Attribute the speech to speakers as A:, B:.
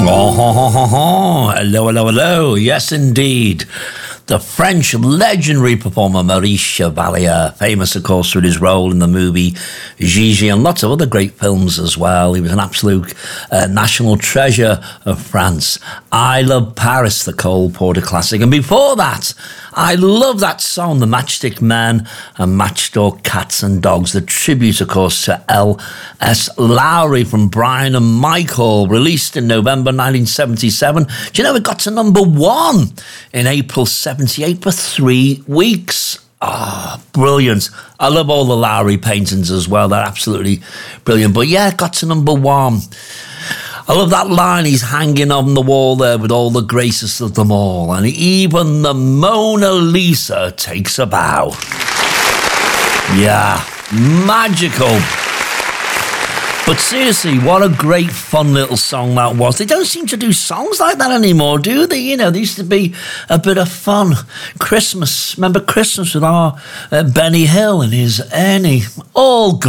A: Oh, hello, hello, hello. Yes, indeed. The French legendary performer Maurice Chevalier, famous, of course, for his role in the movie Gigi and lots of other great films as well. He was an absolute national treasure of France. I Love Paris, the Cole Porter classic. And before that, I love that song, The Matchstick Men and Matchstick Cats and Dogs, the tribute, of course, to L.S. Lowry from Brian and Michael, released in November 1977. Do you know it got to number one in April 78 for 3 weeks? Ah, brilliant. I love all the Lowry paintings as well. They're absolutely brilliant. But yeah, it got to number one. I love that line, he's hanging on the wall there with all the graces of them all. And even the Mona Lisa takes a bow. Yeah, magical. But seriously, what a great fun little song that was. They don't seem to do songs like that anymore, do they? You know, there used to be a bit of fun. Christmas, remember Christmas with our Benny Hill and his Ernie? All good.